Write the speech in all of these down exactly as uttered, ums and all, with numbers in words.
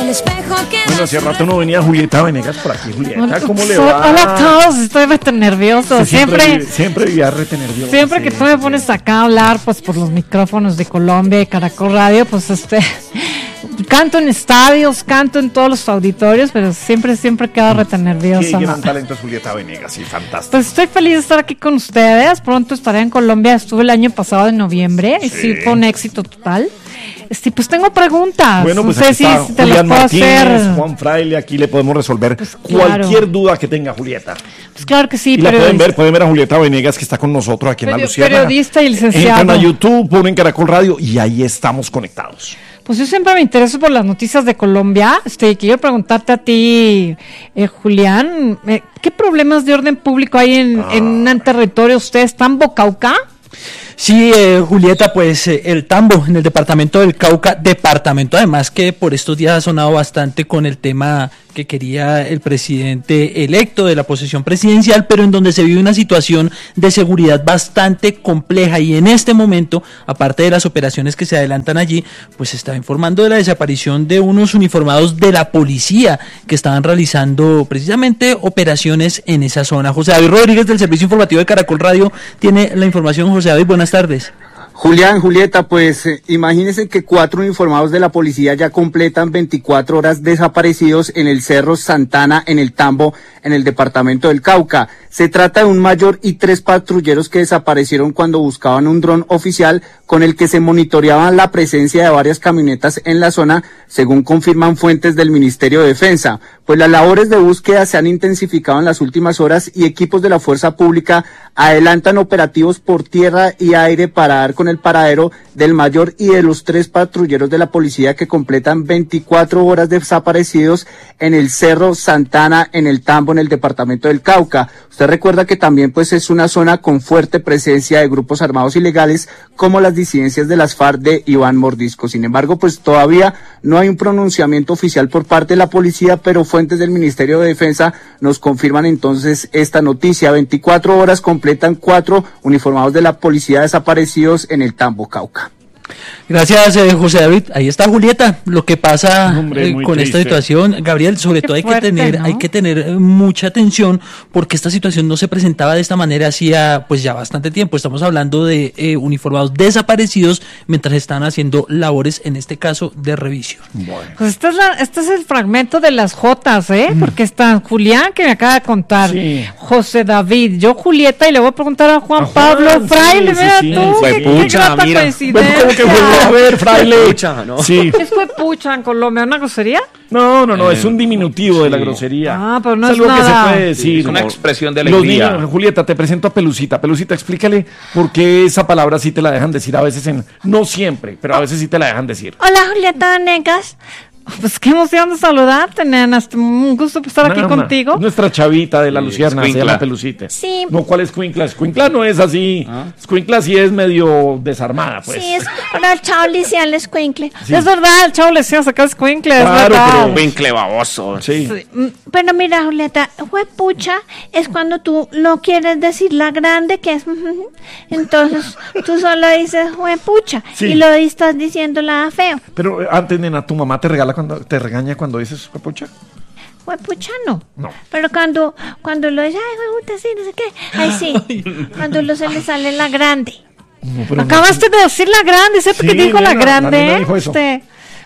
el espejo que Bueno, hace rato no venía Julieta Venegas por aquí. Julieta, ¿cómo le va? Hola a todos, estoy rete nervioso. Sí, siempre, siempre, siempre vivía rete nervioso. siempre sí, que tú me pones sí. acá a hablar, pues por los micrófonos de Colombia y Caracol Radio, pues este, canto en estadios, canto en todos los auditorios, pero siempre, siempre quedo rete nerviosa. Qué ¿no? gran talento es Julieta Venegas, sí, fantástico. Pues estoy feliz de estar aquí con ustedes. Pronto estaré en Colombia. Estuve el año pasado en noviembre y sí fue un éxito total. Este, pues tengo preguntas. Bueno, pues no sé aquí si está te las Julián puedo Martínez, hacer. Juan Fraile, aquí le podemos resolver Pues claro. cualquier duda que tenga Julieta. Pues claro que sí, Y la pero pueden ver, pueden ver a Julieta Venegas que está con nosotros aquí en La Perio- Luciérnaga. periodista y licenciado. Entran a YouTube, ponen Caracol Radio y ahí estamos conectados. Pues yo siempre me intereso por las noticias de Colombia. Este, quiero preguntarte a ti, eh, Julián, eh, ¿qué problemas de orden público hay en, Ah. en un territorio? ¿Ustedes están Bocauca? Sí, eh, Julieta, pues eh, el Tambo, en el departamento del Cauca, departamento además que por estos días ha sonado bastante con el tema que quería el presidente electo de la posesión presidencial, pero en donde se vive una situación de seguridad bastante compleja y en este momento, aparte de las operaciones que se adelantan allí, pues se está informando de la desaparición de unos uniformados de la policía que estaban realizando precisamente operaciones en esa zona. José David Rodríguez del Servicio Informativo de Caracol Radio tiene la información. José David, buenas tardes. Julián, Julieta, pues eh, imagínense que cuatro uniformados de la policía ya completan veinticuatro horas desaparecidos en el Cerro Santana, en el Tambo, en el departamento del Cauca. Se trata de un mayor y tres patrulleros que desaparecieron cuando buscaban un dron oficial con el que se monitoreaba la presencia de varias camionetas en la zona, según confirman fuentes del Ministerio de Defensa. Pues las labores de búsqueda se han intensificado en las últimas horas y equipos de la fuerza pública adelantan operativos por tierra y aire para dar con el paradero del mayor y de los tres patrulleros de la policía que completan veinticuatro horas desaparecidos en el Cerro Santana, en el Tambo, en el departamento del Cauca. Usted recuerda que también pues es una zona con fuerte presencia de grupos armados ilegales como las disidencias de las FARC de Iván Mordisco. Sin embargo, pues todavía no hay un pronunciamiento oficial por parte de la policía, pero fuentes del Ministerio de Defensa nos confirman entonces esta noticia. veinticuatro horas completan cuatro uniformados de la policía desaparecidos en el Tambo, Cauca. Gracias, eh, José David. Ahí está Julieta. Lo que pasa Hombre, eh, muy con triste. esta situación, Gabriel, sobre Qué todo hay fuerte, que tener, ¿no? hay que tener eh, mucha atención porque esta situación no se presentaba de esta manera hacía pues ya bastante tiempo. Estamos hablando de eh, uniformados desaparecidos mientras están haciendo labores, en este caso, de revisión. Bueno. Pues este es, la, este es el fragmento de las Jotas, ¿eh? Porque está Julián, que me acaba de contar, Sí. José David, yo Julieta, y le voy a preguntar a Juan A Juan, Pablo sí, Fraile, sí, mira sí. tú, Fue qué, qué pucha, grata mira. coincidencia. Bueno, ¿cómo que fue? A ver, Fraile. Pucha, ¿no? Sí. ¿Qué fue pucha en Colombia? ¿Una grosería? No, no, no, Eh, es un diminutivo de la sí. grosería. Ah, pero no es algo que nada. se puede decir. Es una como expresión de los alegría. niños. Julieta, te presento a Pelucita. Pelucita, explícale por qué esa palabra sí te la dejan decir a veces en... No siempre, pero a veces sí te la dejan decir. Hola, Julieta Venegas. Pues qué emoción de saludarte, nena. Es un gusto estar aquí Una- una- contigo. es nuestra chavita de la Sí, Luciérnaga, se escuincla. llama Pelucita. Sí. No, ¿cuál es Escuincla? Escuincla no es así. Escuincla sí es medio desarmada, pues. Sí, es para el chavo Licial Escuincle. Sí. Es verdad, el chavo le decía sacar escuincle, es Claro, verdad. pero- Winkle baboso. Sí. Mm, Pero mira, Julieta, huepucha es cuando tú no quieres decir la grande, que es... Entonces, tú solo dices huepucha Sí. y lo estás diciendo la feo. Pero eh, antes, nena, ¿tu mamá te regala cuando te regaña cuando dices capucha? Huepucha no. No. Pero cuando, cuando lo dice, ay, hueputa, sí, no sé qué. Ahí sí. Cuando lo se le sale la grande. No, pero no. Acabaste de decir la grande, ¿cierto Sí, que dijo la nena, la grande? nena dijo eso. Este,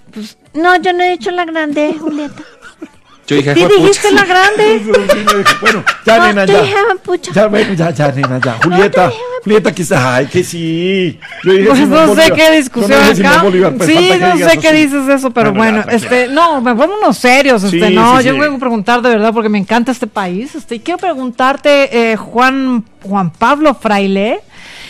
No, yo no he dicho la grande, Julieta. Yo dije, ¿sí "Juepucha". dijiste la grande? Bueno, ya, No, nena, yo ya. dije huepucha. Ya, bueno, ya, ya, nena, ya. Julieta, yo dije, Julieta, que está. Ay, que sí. Yo dije Pues Simón no sé Bolívar. qué discusión Yo no dije Simón acá. Bolívar, pues sí, falta que no digas sé qué así. dices eso, pero Bueno, bueno, ya, tranquila. este, no, me vámonos serios, este, Sí, no, sí, yo sí. vengo a preguntar de verdad porque me encanta este país, este, y quiero preguntarte, eh, Juan, Juan Pablo Fraile,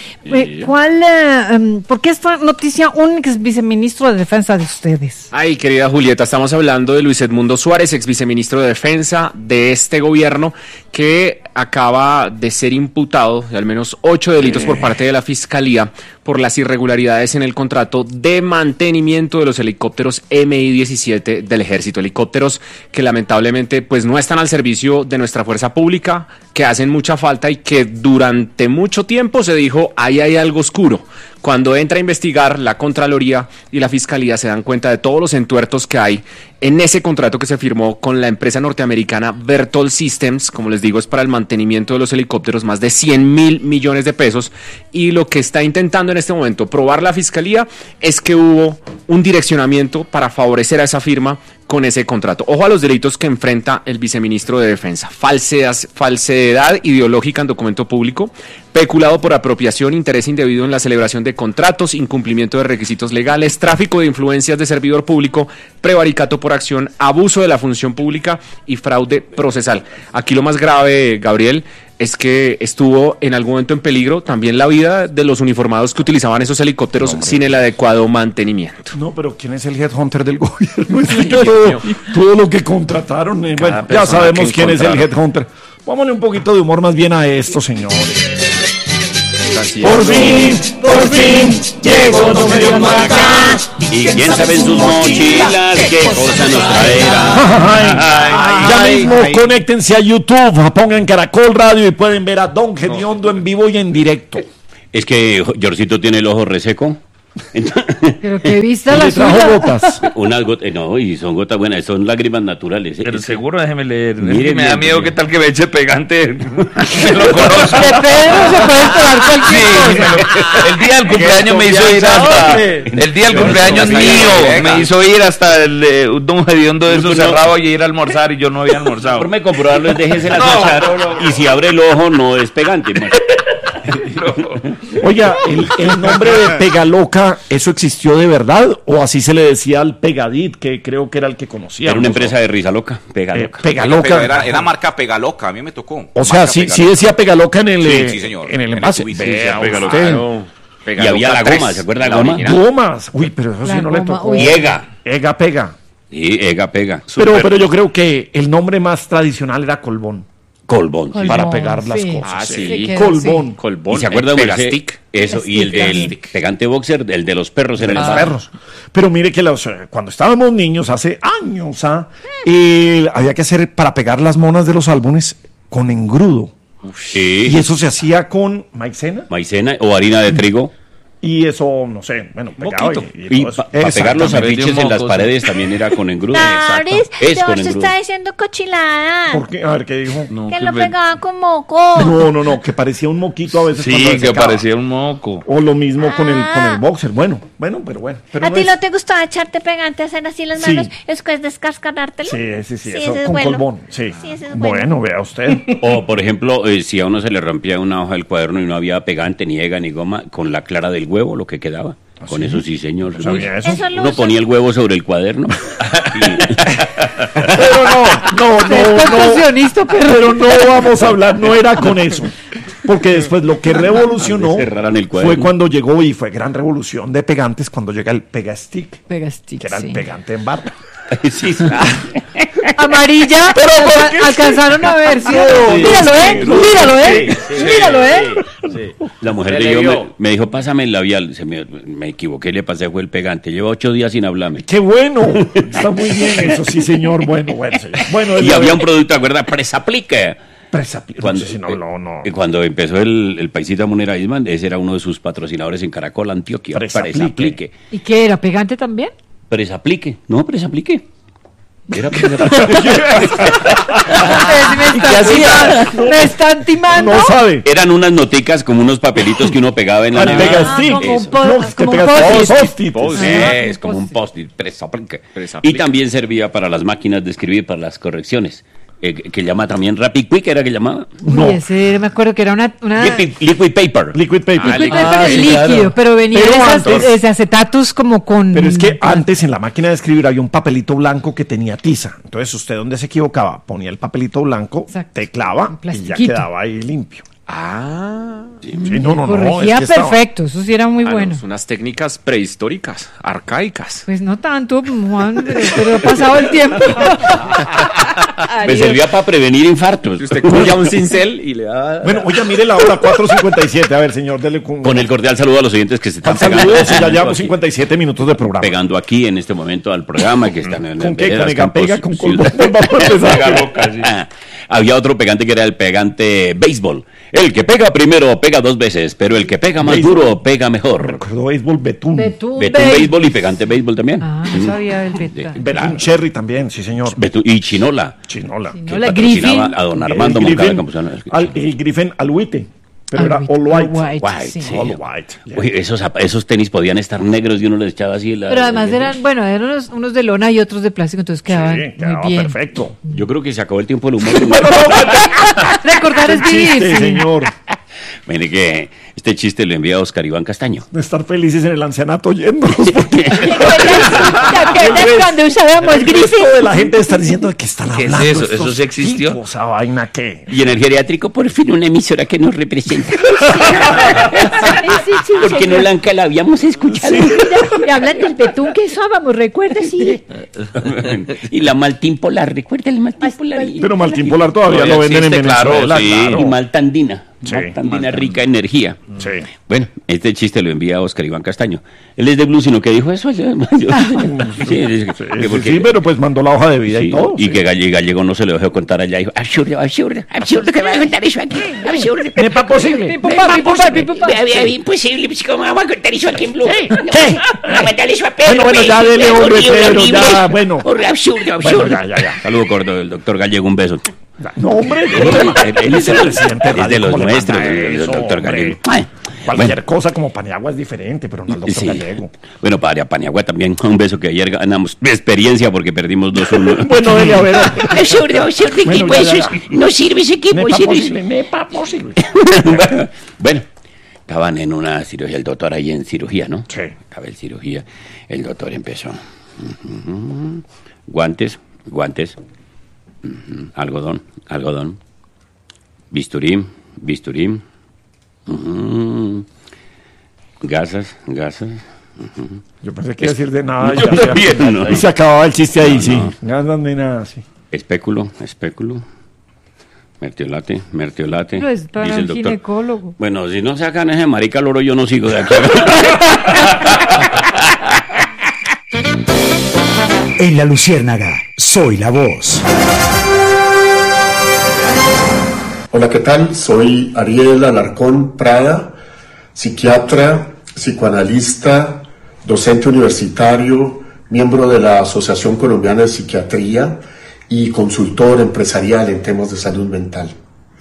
eh, ¿cuál, eh, em, por qué esta noticia un ex viceministro de Defensa de ustedes? Ay, querida Julieta, estamos hablando de Luis Edmundo Suárez, ex viceministro de Defensa de este gobierno, que acaba de ser imputado de al menos ocho delitos por parte de la Fiscalía por las irregularidades en el contrato de mantenimiento de los helicópteros M I diecisiete del Ejército. Helicópteros que lamentablemente pues no están al servicio de nuestra fuerza pública, que hacen mucha falta y que durante mucho tiempo se dijo, ahí hay algo oscuro. Cuando entra a investigar, la Contraloría y la Fiscalía se dan cuenta de todos los entuertos que hay en ese contrato que se firmó con la empresa norteamericana Berthold Systems. Como les digo, es para el mantenimiento de los helicópteros, más de cien mil millones de pesos. Y lo que está intentando en este momento probar la Fiscalía es que hubo un direccionamiento para favorecer a esa firma con ese contrato. Ojo a los delitos que enfrenta el viceministro de Defensa: falsedad, falsedad ideológica en documento público, peculado por apropiación, interés indebido en la celebración de contratos, incumplimiento de requisitos legales, tráfico de influencias de servidor público, prevaricato por acción, abuso de la función pública y fraude procesal. Aquí lo más grave, Gabriel, es que estuvo en algún momento en peligro también la vida de los uniformados que utilizaban esos helicópteros no, sin el adecuado mantenimiento. No, pero ¿quién es el headhunter del gobierno? Es que todo, todo lo que contrataron, eh, bueno, ya sabemos quién es el headhunter. Vámonos un poquito de humor más bien a esto, señores. Por fin, por fin, llegó Don Medio Maracá. Y quién sabe en sus mochilas qué cosa nos traerá. Ya mismo conéctense a YouTube, pongan Caracol Radio y pueden ver a Don Gediondo en vivo y en directo. Es que Yorcito tiene el ojo reseco. Pero que vista la trajo suya. gotas. Unas gotas, no, y son gotas buenas, son lágrimas naturales. Pero Es- seguro, déjeme leer. Mire, Es que me da mire, miedo mire. que tal que me eche pegante. Me lo conozco. De Pedro se puede esperar cualquier Sí, cosa. me lo- el día del cumpleaños me hizo ir hasta. El día del cumpleaños mío me hizo ir hasta el eh, Don Gediondo de eso No, no. cerrado y ir a almorzar y yo no había almorzado. Por me comprobarlo, déjese la No, tachar, no, no. y si abre el ojo no es pegante. man. Oiga, el, el nombre de Pegaloca, ¿eso existió de verdad? ¿O así se le decía al Pegadit, que creo que era el que conocía? Era una empresa de risa loca, pega Eh, loca. Pegaloca. Pero era, era marca Pegaloca, a mí me tocó. O sea, Marca sí, sí Pegaloca. decía Pegaloca en el, Sí, eh, sí, señor. en el En el envase. tubicio, Vea decía Pegaloca. usted. Y había la goma, ¿se acuerda de la goma? Gomas. Uy, pero eso La sí no le goma, tocó. uy. Y Ega. Ega pega. Sí, Ega pega. Pero, pero yo creo que el nombre más tradicional era Colbón. Colbón. sí. Para Colbón, pegar las sí. cosas. Ah, sí. Sí, queda Colbón. Colbón, ¿Y se acuerda, el Merced? Pegastick. Eso, y el del Stick. pegante boxer, el de los perros en De el los bar. perros. Pero mire que los, eh, cuando estábamos niños, hace años, ¿ah? Eh, había que hacer para pegar las monas de los álbumes con engrudo. Sí. Y eso se hacía con maicena. Maicena o harina de trigo. Y eso, no sé, bueno, pegaba Moquito. y, y Y todo eso. para pegar los Exactamente. afiches en las paredes también era con engrudo. Lauris, Es con George engrudo. está diciendo cochilada. ¿Por qué? A ver, ¿qué dijo? No, Que que lo me- pegaba con moco. no, no, que parecía un moquito a veces cuando Sí, se que secaba. parecía un moco. O lo mismo con el, con Ah. el boxer. Bueno, bueno, pero bueno. Pero ¿A no ti es- no te gustaba echarte pegante, hacer así las Sí. manos, después descascarártelo? Sí, sí, sí, Sí, eso ese es con bueno. colbón. Sí. Sí, ese es bueno. Bueno, vea usted. O, por ejemplo, eh, si a uno se le rompía una hoja del cuaderno y no había pegante, ni ega, ni goma, con la clara del huevo, lo que quedaba. Con eso sí, señor. No sabía eso. Eso lo Uno uso. ponía el huevo sobre el cuaderno. Pero no, no, Es no, no. contorsionista, pero... Pero no vamos a hablar, no era con eso. Porque después lo que revolucionó Cerraran el cuaderno. fue cuando llegó, y fue gran revolución de pegantes, cuando llega el Pegastick, Pegastick, que era sí. el pegante en barra. Sí, sí. Amarilla, alca- alcanzaron a ver, ¿sí? Míralo, ¿eh? Míralo, ¿eh? Míralo, ¿eh? La mujer Se de le yo me, vio. me dijo, pásame el labial. Se me, me equivoqué, le pasé, fue el pegante. Lleva ocho días sin hablarme. ¡Qué bueno! Está muy bien eso, sí, señor. Bueno, bueno, señor. Bueno, Y el- había un producto, ¿te acuerdas? Presaplique. Presa- Cuando, no sé si no, no, no. eh, cuando empezó el, el paisita Munera Isman, ese era uno de sus patrocinadores en Caracol, Antioquia. Presaplique. Presaplique. ¿Y qué era? ¿Pegante también? Presaplique. No, presaplique. Era presaplique. Ustedes me están timando. Me están timando. No sabe. Eran unas noticas como unos papelitos que uno pegaba en la Al nevera. Pegastick. como un Eso. po- No, te como un pegas post-it. post-it. Ah, Es como como un un post-it, presaplique. Presaplique. Y también servía para las máquinas de escribir, para las correcciones. Eh, que, que llama también Rapid Quick, ¿era que llamaba? No. Uy, ese me acuerdo que era una... una... Liquid, liquid Paper. Liquid paper. Ah, Liquid Ah, paper sí, líquido, claro. pero venía Pero esas, antes- ese acetatus como con... Pero es que antes en la máquina de escribir había un papelito blanco que tenía tiza. Entonces usted donde se equivocaba ponía el papelito blanco, Exacto. teclaba Un y ya plastiquito. quedaba ahí limpio. Ah, Sí, no, no, no. Corregía es que estaba- perfecto, eso sí era muy ah, bueno. no, son unas técnicas prehistóricas, arcaicas. Pues no tanto, Juan, pero, pero ha pasado el tiempo. Me servía para prevenir infartos. Usted coge un cincel y le da... Bueno, oye, mire la hora cuatro cincuenta y siete. A ver, señor, dele con... Con el cordial saludo a los oyentes que se están Saludos, pegando. sí, ya llevamos cincuenta y siete minutos de programa. Pegando aquí en este momento al programa, que están en ¿Con en qué? veredas, ¿Con campos, pega? ¿Con ciudad- pega? Había otro pegante que era el pegante béisbol. El que pega primero pega dos veces, pero el que pega más Béisbol. duro pega mejor. Recuerdo béisbol, Betún. Betún, Betún Bey- béisbol y pegante béisbol también. Ah, no sabía el beta. Betún Cherry también, sí, señor. Betún y Chinola. Chinola. No, que la patrocinaba Griffin. a don Armando El Moncada Griffin, Campuzano. al- el Griffin Aluite, pero era Aluite, all white. all white, White, sí. sí. All white. Uy, esos, zap- esos tenis podían estar negros y uno les echaba así. La, Pero además eran, bueno, eran unos, unos de lona y otros de plástico, entonces quedaban Sí, quedaba muy bien. perfecto. Yo creo que se acabó el tiempo del humor. Recordar es vivir. Chiste, sí. señor. Mire que este chiste lo envía Oscar Iván Castaño. De estar felices en el ancianato yéndonos. Porque ¿Te acuerdas cuando usábamos el Griffin? resto de la gente está diciendo de qué están ¿Qué es hablando. eso? estos ¿Eso sí existió? tipos, ¿Esa vaina qué? Y en el geriátrico, por fin, una emisora que nos representa. Sí, sí, sí, Porque no señor. la, la habíamos escuchado. Me hablan del betún que usábamos, recuerda, sí. Y la Maltín Polar, ¿recuerda el Maltín Polar? Pero Maltín Polar todavía Todavía lo venden en existe, claro, Venezuela. sí. claro. Y Maltandina. Sí, Maltandina, rica energía. Sí. Bueno, este chiste lo envía Oscar Iván Castaño. Él es de Blue, sino que dijo eso. Yo- yo- sí, es que- Sí, que sí, porque- sí, pero pues mandó la hoja de vida sí, y todo. y sí. que Gallego, Gallego no se lo dejó contar allá. Dijo, absurdo, absurdo, absurdo que me va a contar eso aquí. Absurdo. Nepa posible. Pi, pu, pa, pi, pu, pa, pi, pu, pa. Vea, vea, imposible, pues, ¿cómo vamos a contar eso aquí en Blue? No, ¿Qué? a mandarle eso a Pedro. Bueno, bueno, pues. ya dele, Es hombre, horrible, Pedro, horrible. ya, bueno. Horrible, absurdo, absurdo. Bueno, ya, ya, ya. Saludo corto del doctor Gallego, un beso. No, hombre, Él, él, él es el presidente, es de radio, los ¿cómo le nuestros, manda el eso, doctor hombre? Gallego. Ay, Cualquier bueno. cosa como Paniagua es diferente, pero no el doctor Sí. Gallego. Bueno, para Paniagua también, un beso que ayer ganamos de experiencia porque perdimos dos uno. Bueno, dele a ver. Absurdo, absurdo, Bueno, equipo, ya, eso ya, es- ya. no sirve ese equipo. Nepa sirve- posible, nepa posible. bueno, bueno, estaban en una cirugía, el doctor ahí en cirugía, ¿no? Sí. Estaba en cirugía, el doctor empezó. Ujú. Guantes, guantes, ujú. algodón, algodón, bisturí, bisturí, ujú. gasas, gasas. Yo pensé que iba a decir de nada. y Yo ya se- también, ¿no? Y se acababa el chiste ahí, No, sí. no. Nada de nada, sí. Espéculo, espéculo, mertiolate, mertiolate. Pero es para dice el un doctor. ginecólogo. Bueno, si no sacan ese marica loro, yo no sigo de aquí. En La Luciérnaga, soy la voz. Hola, ¿qué tal? Soy Ariel Alarcón Prada, psiquiatra, psicoanalista, docente universitario, miembro de la Asociación Colombiana de Psiquiatría y consultor empresarial en temas de salud mental.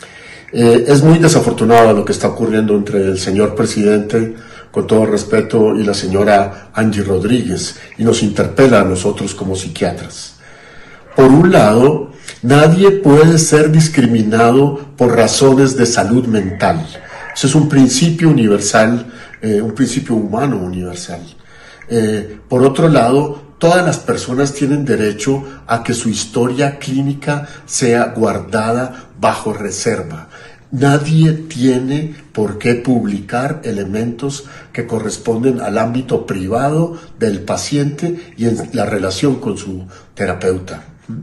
Eh, es muy desafortunado lo que está ocurriendo entre el señor presidente, con todo respeto, y la señora Angie Rodríguez, y nos interpela a nosotros como psiquiatras. Por un lado, nadie puede ser discriminado por razones de salud mental. Ese es un principio universal, eh, un principio humano universal. Eh, por otro lado, todas las personas tienen derecho a que su historia clínica sea guardada bajo reserva. Nadie tiene por qué publicar elementos que corresponden al ámbito privado del paciente y en la relación con su terapeuta.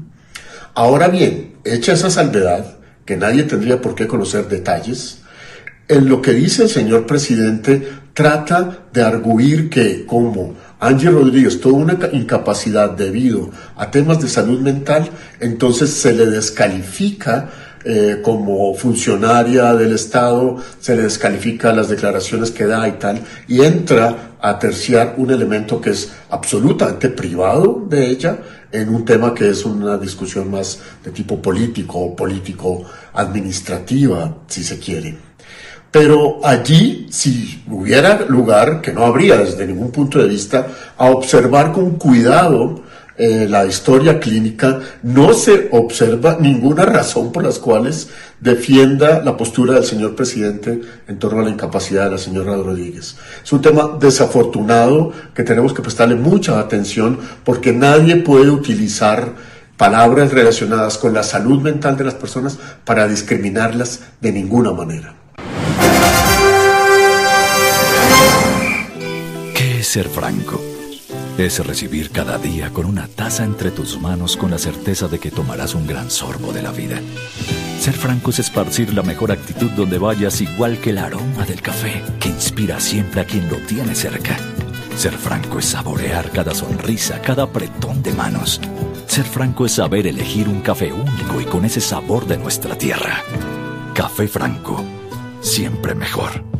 Ahora bien, hecha esa salvedad, que nadie tendría por qué conocer detalles, en lo que dice el señor presidente trata de arguir que como Angie Rodríguez tuvo una incapacidad debido a temas de salud mental, entonces se le descalifica eh, como funcionaria del Estado, se le descalifica las declaraciones que da y tal, y entra a terciar un elemento que es absolutamente privado de ella, en un tema que es una discusión más de tipo político o político-administrativa, si se quiere. Pero allí, si hubiera lugar, que no habría desde ningún punto de vista, a observar con cuidado eh, la historia clínica, no se observa ninguna razón por las cuales defienda la postura del señor presidente en torno a la incapacidad de la señora Rodríguez. Es un tema desafortunado que tenemos que prestarle mucha atención, porque nadie puede utilizar palabras relacionadas con la salud mental de las personas para discriminarlas de ninguna manera. ¿Qué es ser franco? Es recibir cada día con una taza entre tus manos con la certeza de que tomarás un gran sorbo de la vida. Ser franco es esparcir la mejor actitud donde vayas, igual que el aroma del café, que inspira siempre a quien lo tiene cerca. Ser franco es saborear cada sonrisa, cada apretón de manos. Ser franco es saber elegir un café único y con ese sabor de nuestra tierra. Café Franco, siempre mejor.